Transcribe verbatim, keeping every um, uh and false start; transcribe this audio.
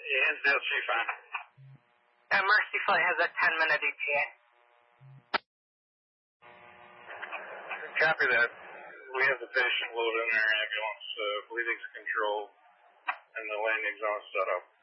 Yeah, Hinsdale Street, fine. Uh, Mercy Flight has a ten minute E T A. Copy that. We have the patient loaded in our ambulance, uh, bleeding's controlled, and the landing zone set up.